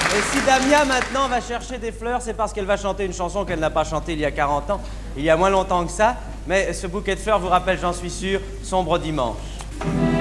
Et si Damia maintenant va chercher des fleurs, c'est parce qu'elle va chanter une chanson qu'elle n'a pas chantée il y a 40 ans, il y a moins longtemps que ça. Mais ce bouquet de fleurs vous rappelle, j'en suis sûr, Sombre dimanche.